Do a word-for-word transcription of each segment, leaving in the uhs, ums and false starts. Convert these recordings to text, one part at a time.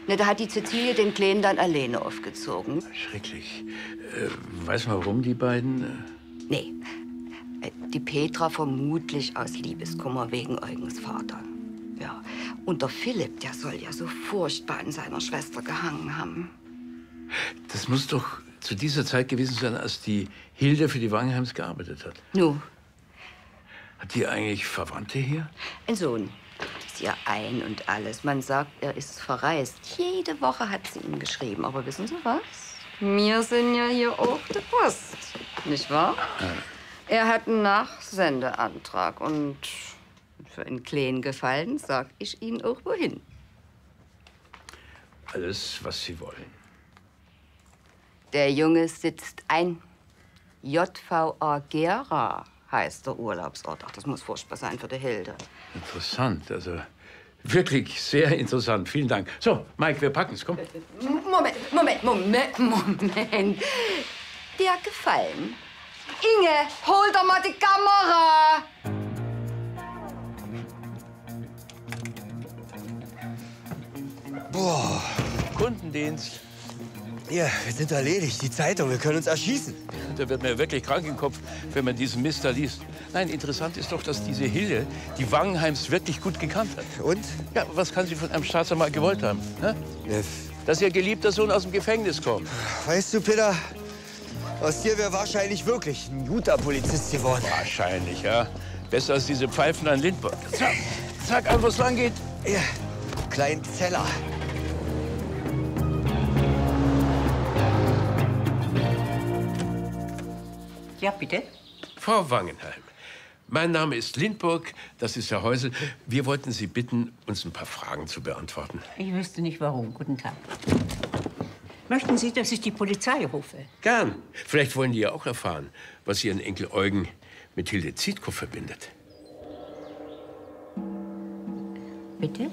Ne, da hat die Cäcilie den Kleinen dann alleine aufgezogen. Schrecklich. Äh, weiß man, warum die beiden? Äh... Nee. Die Petra vermutlich aus Liebeskummer wegen Eugens Vater. Ja. Und der Philipp, der soll ja so furchtbar an seiner Schwester gehangen haben. Das muss doch zu dieser Zeit gewesen sein, als die Hilde für die Wangenheims gearbeitet hat. Nu. Hat die eigentlich Verwandte hier? Ein Sohn. Ist ihr ein und alles. Man sagt, er ist verreist. Jede Woche hat sie ihm geschrieben. Aber wissen Sie was? Wir sind ja hier auch die Post. Nicht wahr? Ja. Er hat einen Nachsendeantrag. Und für einen kleinen Gefallen sag ich Ihnen auch wohin. Alles, was Sie wollen. Der Junge sitzt ein. J V A Gera heißt der Urlaubsort. Ach, das muss furchtbar sein für die Hilde. Interessant, also wirklich sehr interessant. Vielen Dank. So, Mike, wir packen's, komm. Moment, Moment, Moment, Moment. Der Gefallen. Inge, hol doch mal die Kamera. Boah. Kundendienst. Ja, wir sind erledigt. Die Zeitung, wir können uns erschießen. Da wird mir wirklich krank im Kopf, wenn man diesen Mist da liest. Nein, interessant ist doch, dass diese Hilde die Wangenheims wirklich gut gekannt hat. Und? Ja, was kann sie von einem Staatsanwalt gewollt haben? Ne? Ja. Dass ihr geliebter Sohn aus dem Gefängnis kommt. Weißt du, Peter, aus dir wäre wahrscheinlich wirklich ein guter Polizist geworden. Wahrscheinlich, ja. Besser als diese Pfeifen an Lindbergh. Zack, zack, an, wo es lang geht. Ja, kleinen Zeller. Ja, bitte? Frau Wangenheim, mein Name ist Lindbergh, das ist Herr Häusel. Wir wollten Sie bitten, uns ein paar Fragen zu beantworten. Ich wüsste nicht, warum. Guten Tag. Möchten Sie, dass ich die Polizei rufe? Gern. Vielleicht wollen die ja auch erfahren, was Ihren Enkel Eugen mit Hilde Zietkow verbindet. Bitte?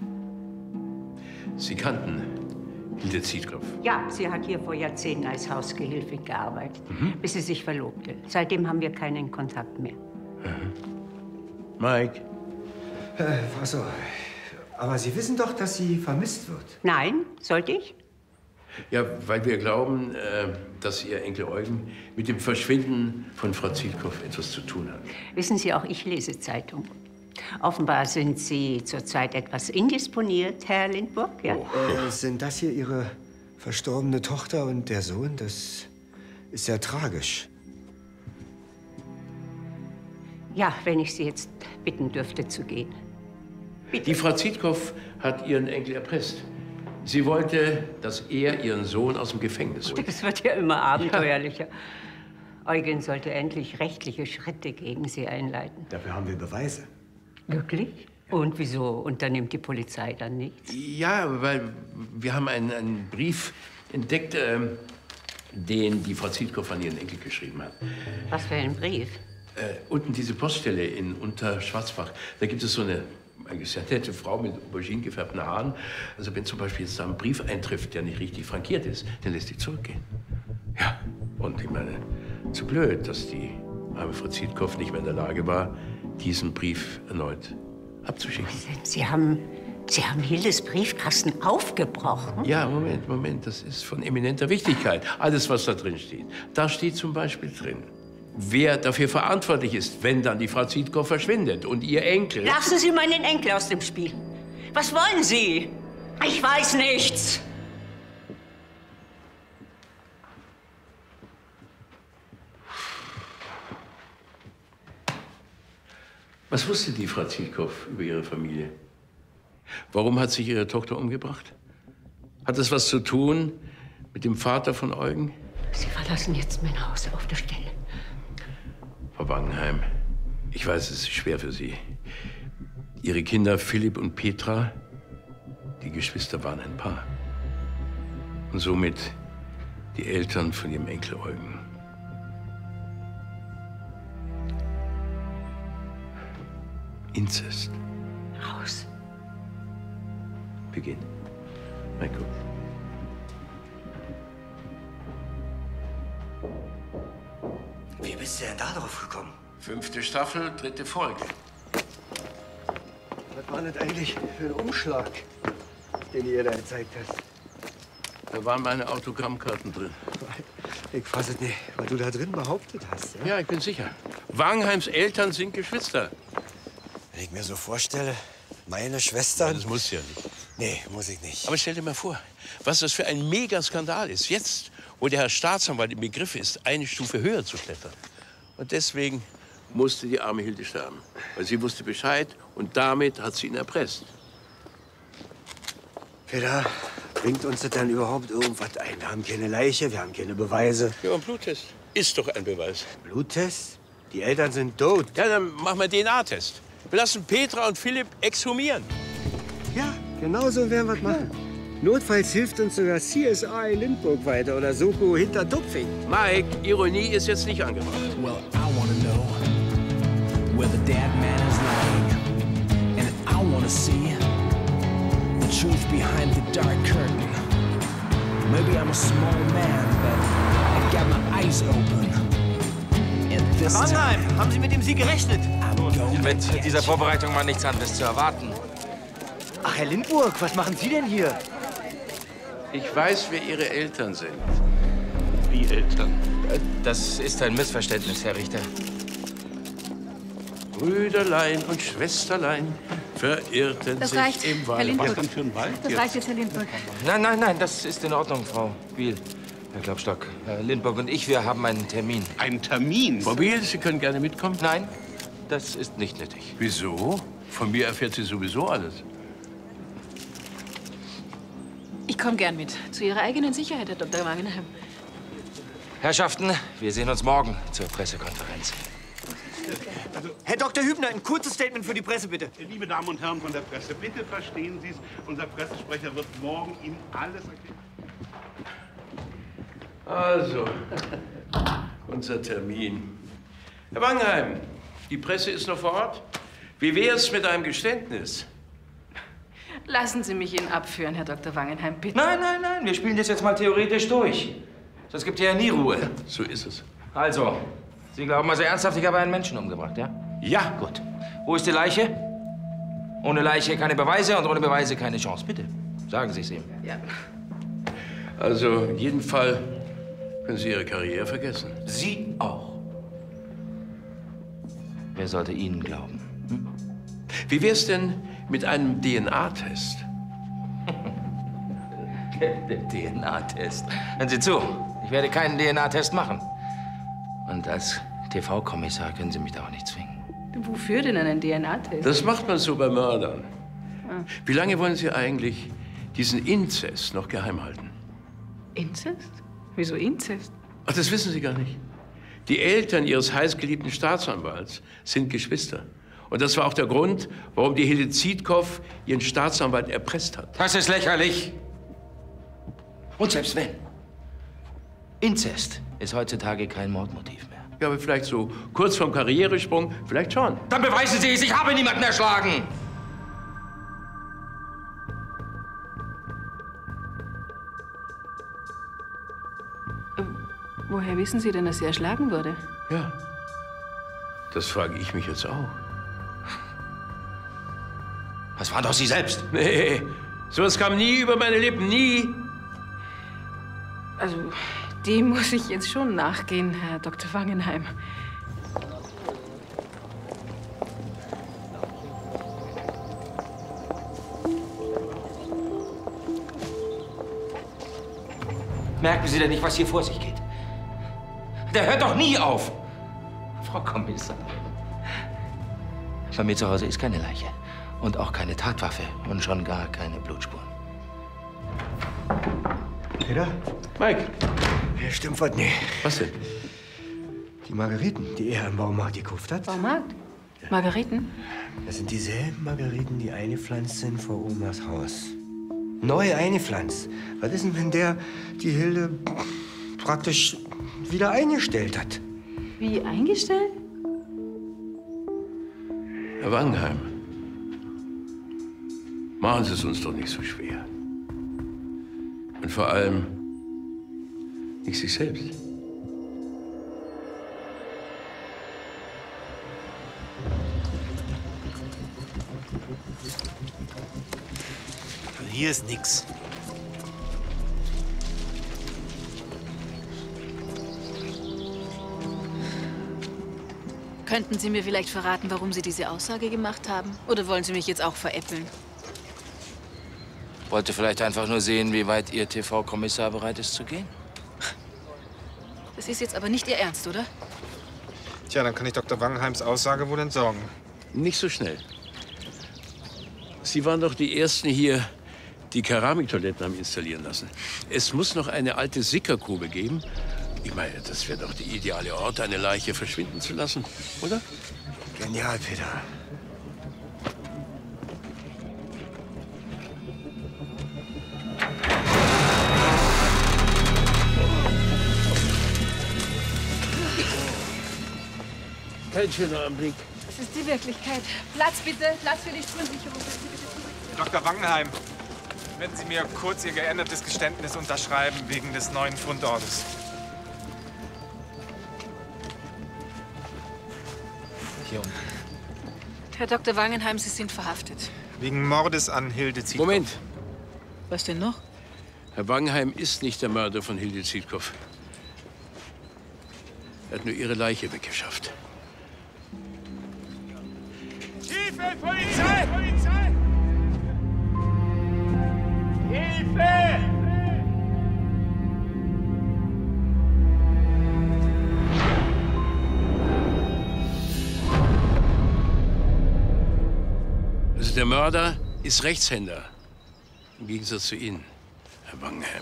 Sie kannten Hilde Zietkow? Ja, sie hat hier vor Jahrzehnten als Hausgehilfin gearbeitet, Mhm. bis sie sich verlobte. Seitdem haben wir keinen Kontakt mehr. Mhm. Mike? Äh, Frau aber Sie wissen doch, dass sie vermisst wird. Nein, sollte ich? Ja, weil wir glauben, äh, dass Ihr Enkel Eugen mit dem Verschwinden von Frau Zietkow etwas zu tun hat. Wissen Sie, auch ich lese Zeitung. Offenbar sind Sie zurzeit etwas indisponiert, Herr Lindbergh, ja? Oh. Äh, sind das hier Ihre verstorbene Tochter und der Sohn? Das ist ja tragisch. Ja, wenn ich Sie jetzt bitten dürfte, zu gehen. Bitte. Die Frau Zietkow hat Ihren Enkel erpresst. Sie wollte, dass er Ihren Sohn aus dem Gefängnis holt. Das wird ja immer abenteuerlicher. Ja. Eugen sollte endlich rechtliche Schritte gegen Sie einleiten. Dafür haben wir Beweise. Wirklich? Und wieso unternimmt die Polizei dann nichts? Ja, weil wir haben einen, einen Brief entdeckt, äh, den die Frau Zietkow an ihren Enkel geschrieben hat. Was für ein Brief? Äh, unten diese Poststelle in Unterschwarzbach. Da gibt es so eine, eine sehr nette Frau mit aubergine gefärbten Haaren. Also wenn zum Beispiel jetzt da ein Brief eintrifft, der nicht richtig frankiert ist, dann lässt die zurückgehen. Ja, und ich meine, zu blöd, dass die arme Frau Zietkow nicht mehr in der Lage war, diesen Brief erneut abzuschicken. Sie haben, Sie haben Hildes Briefkasten aufgebrochen? Ja, Moment, Moment, das ist von eminenter Wichtigkeit. Alles, was da drin steht. Da steht zum Beispiel drin, wer dafür verantwortlich ist, wenn dann die Frau Zietkow verschwindet und ihr Enkel... Lassen Sie meinen Enkel aus dem Spiel. Was wollen Sie? Ich weiß nichts. Was wusste die Frau Zietkow über ihre Familie? Warum hat sich ihre Tochter umgebracht? Hat das was zu tun mit dem Vater von Eugen? Sie verlassen jetzt mein Haus auf der Stelle. Frau Wangenheim, ich weiß, es ist schwer für Sie. Ihre Kinder Philipp und Petra, die Geschwister waren ein Paar. Und somit die Eltern von ihrem Enkel Eugen. Inzest. Raus. Beginn. Na gut. Wie bist du denn da drauf gekommen? Fünfte Staffel, dritte Folge. Was war das eigentlich für ein Umschlag? den ihr da gezeigt hast? Da waren meine Autogrammkarten drin. Ich fasse es nicht, was du da drin behauptet hast. Ja, Ja, ich bin sicher. Wangenheims Eltern sind Geschwister. Wenn ich mir so vorstelle, meine Schwestern... Das muss ja nicht. Nee, muss ich nicht. Aber stell dir mal vor, was das für ein Megaskandal ist. Jetzt, wo der Herr Staatsanwalt im Begriff ist, eine Stufe höher zu klettern. Und deswegen musste die arme Hilde sterben. Weil sie wusste Bescheid und damit hat sie ihn erpresst. Peter, bringt uns das dann überhaupt irgendwas ein? Wir haben keine Leiche, wir haben keine Beweise. Ja, ein Bluttest ist doch ein Beweis. Bluttest? Die Eltern sind tot. Ja, dann machen wir D N A-Test. Wir lassen Petra und Philipp exhumieren. Ja, genau so werden wir es machen. Notfalls hilft uns sogar C S I Lindburg weiter oder Soko hinter Tupfing. Mike, Ironie ist jetzt nicht angebracht. Well, I wanna know where the dead man is lying. And I wanna see the truth behind the dark curtain. Maybe I'm a small man, but I got my eyes open. And this Mannheim, time, haben Sie mit dem Sieg gerechnet? I'm going Mit to dieser get Vorbereitung war nichts anderes zu erwarten. Ach, Herr Lindburg, was machen Sie denn hier? Ich weiß, wer Ihre Eltern sind. Wie Eltern? Das ist ein Missverständnis, Herr Richter. Brüderlein und Schwesterlein verirrten Das sich reicht, im Herr Wald. Lindburg. Was denn für ein Wald Das jetzt? reicht jetzt, Herr Lindburg. Nein, nein, nein, das ist in Ordnung, Frau Biel. Herr Klopstock, Herr Lindburg und ich, wir haben einen Termin. Einen Termin? Frau Biel, Sie können gerne mitkommen. Nein, das ist nicht nötig. Wieso? Von mir erfährt sie sowieso alles. Ich komme gern mit. Zu Ihrer eigenen Sicherheit, Herr Doktor Wangenheim. Herrschaften, wir sehen uns morgen zur Pressekonferenz. Herr Doktor Hübner, ein kurzes Statement für die Presse, bitte. Liebe Damen und Herren von der Presse, bitte verstehen Sie es. Unser Pressesprecher wird morgen Ihnen alles erklären. Also, unser Termin. Herr Wangenheim, die Presse ist noch vor Ort. Wie wär's mit einem Geständnis? Lassen Sie mich ihn abführen, Herr Doktor Wangenheim, bitte. Nein, nein, nein, wir spielen das jetzt mal theoretisch durch. Sonst gibt ja nie Ruhe. So ist es. Also, Sie glauben also ernsthaft, ich habe einen Menschen umgebracht, ja? Ja. Gut. Wo ist die Leiche? Ohne Leiche keine Beweise und ohne Beweise keine Chance. Bitte, sagen Sie es ihm. Ja. Also, in jedem Fall können Sie Ihre Karriere vergessen. Sie auch. Wer sollte Ihnen glauben? Hm? Wie wär's denn mit einem D N A-Test? Der D N A-Test. Hören Sie zu, ich werde keinen D N A-Test machen. Und als T V-Kommissar können Sie mich da auch nicht zwingen. Wofür denn einen D N A-Test? Das macht man so bei Mördern. Wie lange wollen Sie eigentlich diesen Inzest noch geheim halten? Inzest? Wieso Inzest? Ach, das wissen Sie gar nicht. Die Eltern Ihres heißgeliebten Staatsanwalts sind Geschwister. Und das war auch der Grund, warum die Hilde Zietkow ihren Staatsanwalt erpresst hat. Das ist lächerlich. Und selbst wenn. Inzest ist heutzutage kein Mordmotiv mehr. Ja, aber vielleicht so kurz vorm Karrieresprung, vielleicht schon. Dann beweisen Sie es, ich habe niemanden erschlagen. Woher wissen Sie denn, dass sie erschlagen wurde? Ja, das frage ich mich jetzt auch. Das waren doch Sie selbst. Nee, sowas kam nie über meine Lippen, nie. Also, dem muss ich jetzt schon nachgehen, Herr Doktor Wangenheim. Merken Sie denn nicht, was hier vor sich geht? Der hört doch nie auf. Frau Kommissar. Bei mir zu Hause ist keine Leiche. Und auch keine Tatwaffe. Und schon gar keine Blutspuren. Peter? Mike. Hier stimmt was nicht. Was denn? Die Margeriten, die er im Baumarkt gekauft hat. Baumarkt? Margareten? Das sind dieselben Margeriten, die eingepflanzt sind vor Omas Haus. Neu eingepflanzt. Was ist denn, wenn der die Hilde praktisch wieder eingestellt hat? Wie eingestellt? Herr Wangenheim, machen Sie es uns doch nicht so schwer. Und vor allem nicht sich selbst. hier ist nix. Könnten Sie mir vielleicht verraten, warum Sie diese Aussage gemacht haben? Oder wollen Sie mich jetzt auch veräppeln? Wollte vielleicht einfach nur sehen, wie weit Ihr T V-Kommissar bereit ist zu gehen. Das ist jetzt aber nicht Ihr Ernst, oder? Tja, dann kann ich Doktor Wangenheims Aussage wohl entsorgen. Nicht so schnell. Sie waren doch die Ersten hier, die Keramiktoiletten haben installieren lassen. Es muss noch eine alte Sickergrube geben. Ich meine, das wäre doch der ideale Ort, eine Leiche verschwinden zu lassen, oder? Genial, Peter. Kein schöner Anblick. Das ist die Wirklichkeit. Platz bitte, Platz für die Spurensicherung. Doktor Wangenheim, werden Sie mir kurz Ihr geändertes Geständnis unterschreiben wegen des neuen Fundortes? Hier unten. Herr Doktor Wangenheim, Sie sind verhaftet. Wegen Mordes an Hilde Zietkow. Moment. Was denn noch? Herr Wangenheim ist nicht der Mörder von Hilde Zietkow. Er hat nur ihre Leiche weggeschafft. Hilfe, Polizei! Polizei! Hilfe! Also der Mörder ist Rechtshänder. Im Gegensatz zu Ihnen, Herr Wangenheim.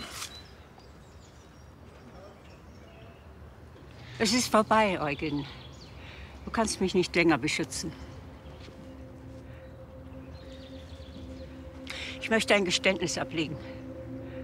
Es ist vorbei, Eugen. Du kannst mich nicht länger beschützen. Ich möchte ein Geständnis ablegen.